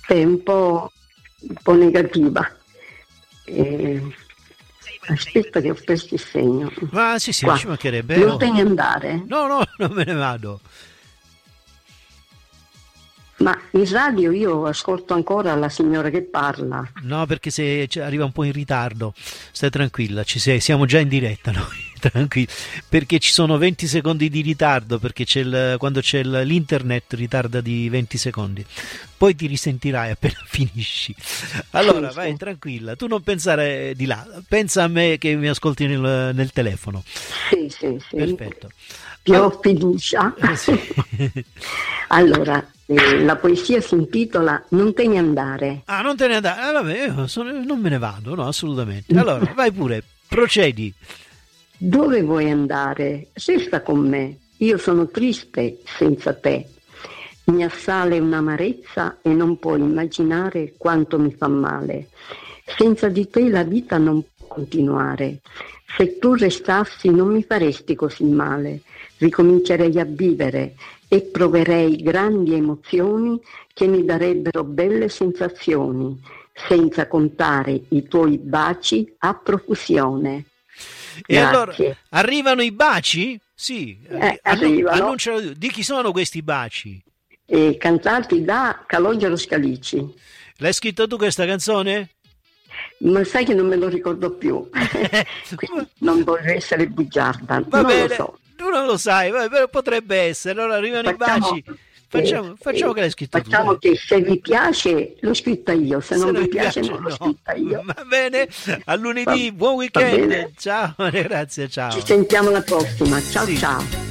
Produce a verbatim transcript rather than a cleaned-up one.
È un po', un po' negativa. Eh, aspetta che ho perso il segno. Ma sì, sì, Qua. ci mancherebbe. Non oh. te ne andare? No, no, non me ne vado. Ma in radio io ascolto ancora la signora che parla. No, perché se arriva un po' in ritardo, stai tranquilla, ci sei, siamo già in diretta noi, tranquilla, perché ci sono venti secondi di ritardo, perché c'è il, quando c'è il, l'internet ritarda di venti secondi, poi ti risentirai appena finisci. Allora, Sì, vai sì. tranquilla, tu non pensare di là, pensa a me che mi ascolti nel, nel telefono. Sì, sì, sì. Perfetto. Ti All- ho fiducia. eh, sì. Allora, eh, la poesia si intitola Non te ne andare. Ah, non te ne andare. Ah, vabbè, io sono- non me ne vado, no, assolutamente. Allora, vai pure, procedi. Dove vuoi andare? Resta con me. Io sono triste senza te. Mi assale un'amarezza e non puoi immaginare quanto mi fa male. Senza di te la vita non può continuare. Se tu restassi non mi faresti così male. Ricomincerei a vivere e proverei grandi emozioni che mi darebbero belle sensazioni, senza contare i tuoi baci a profusione. E allora, Grazie. arrivano i baci? Sì, Eh, annu- arrivano. annuncialo tu. Di chi sono questi baci? E cantati da Calogero Scalici. L'hai scritta tu questa canzone? Ma sai che non me lo ricordo più. Quindi non vorrei essere bugiarda, Va non bene, lo so. tu non lo sai, va- però potrebbe essere. Allora arrivano Facciamo, i baci. Facciamo, eh, facciamo eh, che l'hai scritto tu. facciamo Dai. che se vi piace l'ho scritta io, se, Se non non vi mi piace, piace, non l'ho no. scritta io. Va bene, a lunedì, Va, buon va bene? weekend. Ciao, grazie, ciao. Ci sentiamo alla prossima. Ciao Sì. ciao.